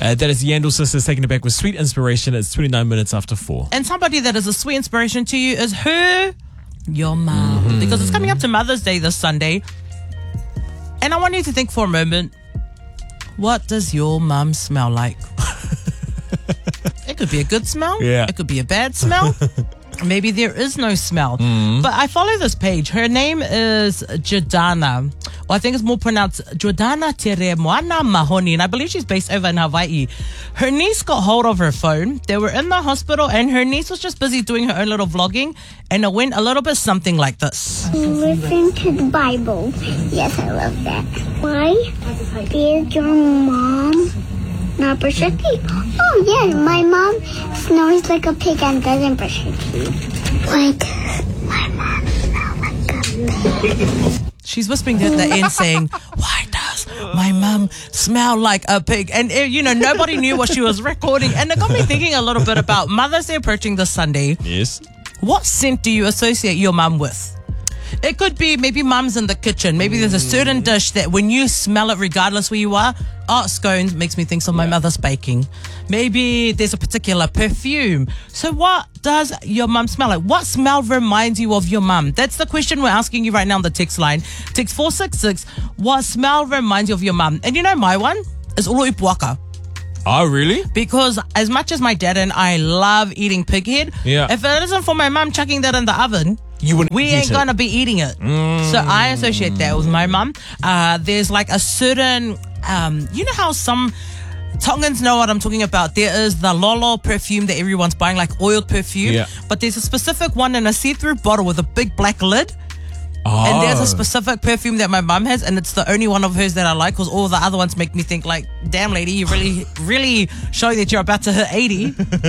That is Yandel Sisters taking it back with Sweet Inspiration. It's 29 minutes after 4. And somebody that is a sweet inspiration to you is your mom. Because it's coming up to Mother's Day this Sunday. And I want you to think for a moment, what does your mum smell like? It could be a good smell. Yeah. It could be a bad smell. Maybe there is no smell. But I follow this page. Her name is Jordana. Or I think it's more pronounced Jordana Tere Moana Mahoni. And I believe she's based over in Hawaii. Her niece got hold of her phone. They were in the hospital and her niece was just busy doing her own little vlogging. And it went a little bit something like this. Listen to the Bible. Yes, I love that. Why did your mom not brush her teeth? Oh, yeah, my mom snows like a pig and doesn't brush her teeth. Why does my mom smell like a pig? She's whispering at the end saying, why does my mum smell like a pig? And, nobody knew what she was recording. And it got me thinking a little bit about Mother's Day approaching this Sunday. Yes. What scent do you associate your mum with? It could be maybe mum's in the kitchen. Maybe there's a certain dish that when you smell it, regardless where you are, scones makes me think of my mother's baking. Maybe there's a particular perfume. So what does your mum smell like? What smell reminds you of your mum? That's the question we're asking you right now on the text line. Text 466. What smell reminds you of your mum? And my one is ulu ipuaka. Oh, really? Because as much as my dad and I love eating pig head, if it isn't for my mum chucking that in the oven, we ain't going to be eating it. So I associate that with my mum. There's like a certain, you know how some Tongans know what I'm talking about. There is the Lolo perfume that everyone's buying, like oiled perfume. Yeah. But there's a specific one in a see-through bottle with a big black lid. And there's a specific perfume that my mum has, and it's the only one of hers that I like, because all the other ones make me think like, damn lady, you really showing that you're about to hit 80.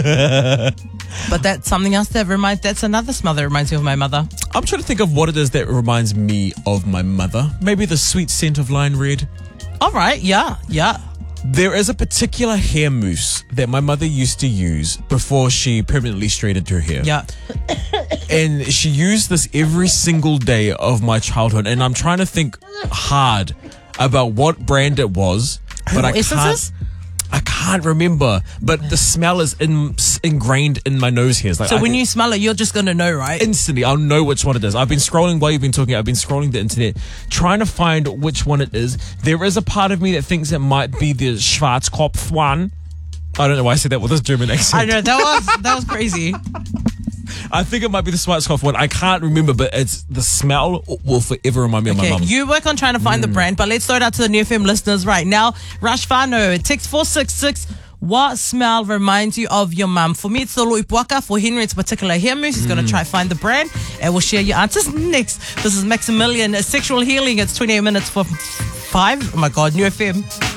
But that's something else that's another smell that reminds me of my mother. I'm trying to think of what it is that reminds me of my mother. Maybe the sweet scent of Lion Red. All right, yeah. There is a particular hair mousse that my mother used to use before she permanently straightened her hair. Yeah. And she used this every single day of my childhood. And I'm trying to think hard about what brand it was. But I can't remember. But the smell is ingrained in my nose hairs. Like, so when you smell it, you're just going to know, right? Instantly, I'll know which one it is. I've been scrolling while you've been talking. I've been scrolling the internet, trying to find which one it is. There is a part of me that thinks it might be the Schwarzkopf one. I don't know why I said that with this German accent. I know, that was crazy. I think it might be the Schwarzkopf one. I can't remember, but it's the smell will forever remind me of my mum. You work on trying to find the brand, but let's throw it out to the New FM listeners right now. Rush Whānau, text 466. What smell reminds you of your mum? For me, it's the Loipuaka. For Henry, it's a particular hair mousse. He's going to try to find the brand, and we'll share your answers next. This is Maximilian, Sexual Healing. It's 28 minutes for 5. Oh my God, New FM.